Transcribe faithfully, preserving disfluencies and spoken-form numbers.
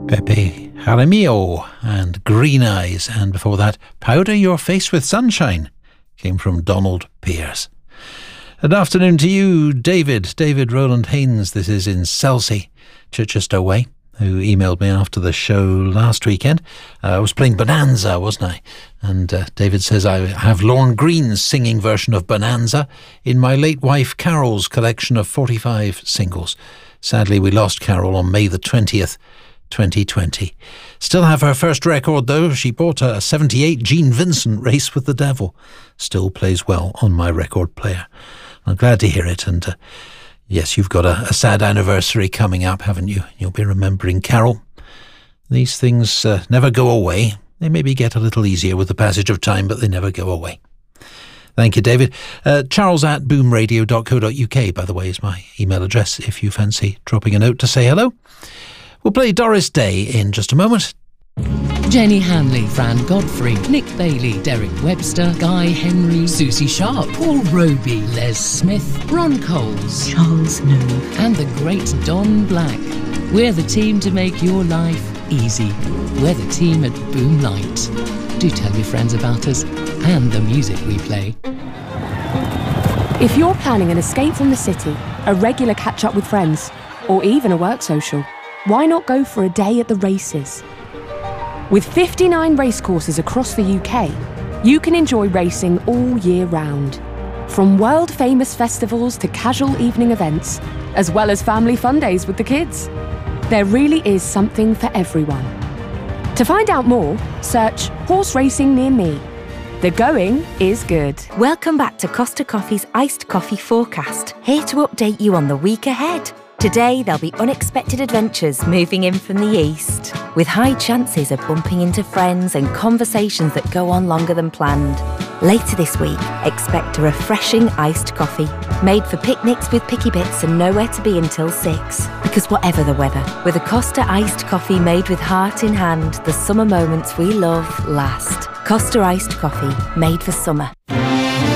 Pepe Jaramillo and Green Eyes, and before that, Powder Your Face with Sunshine came from Donald Pierce. Good afternoon to you, David, David Roland Haynes. This is in Selsey, Chichester Way, who emailed me after the show last weekend. Uh, I was playing Bonanza, wasn't I? And uh, David says, I have Lorne Green's singing version of Bonanza in my late wife Carol's collection of forty-five singles. Sadly, we lost Carol on May the twentieth, twenty twenty. Still have her first record, though. She bought a seventy-eight Gene Vincent, Race with the Devil. Still plays well on my record player. I'm glad to hear it, and uh, yes, you've got a, a sad anniversary coming up, haven't you? You'll be remembering Carol. These things uh, never go away. They maybe get a little easier with the passage of time, but they never go away. Thank you, David. Uh, Charles at boomradio dot co dot uk, by the way, is my email address if you fancy dropping a note to say hello. We'll play Doris Day in just a moment. Jenny Hanley, Fran Godfrey, Nick Bailey, Derek Webster, Guy Henry, Susie Sharp, Paul Roby, Les Smith, Ron Coles, Charles Noon, and the great Don Black. We're the team to make your life easy. We're the team at Boomlight. Do tell your friends about us and the music we play. If you're planning an escape from the city, a regular catch-up with friends, or even a work social, why not go for a day at the races? With fifty-nine racecourses across the U K, you can enjoy racing all year round. From world-famous festivals to casual evening events, as well as family fun days with the kids. There really is something for everyone. To find out more, search Horse Racing Near Me. The going is good. Welcome back to Costa Coffee's Iced Coffee Forecast, here to update you on the week ahead. Today, there'll be unexpected adventures moving in from the east, with high chances of bumping into friends and conversations that go on longer than planned. Later this week, expect a refreshing iced coffee, made for picnics with picky bits and nowhere to be until six. Because whatever the weather, with a Costa iced coffee made with heart in hand, the summer moments we love last. Costa iced coffee, made for summer.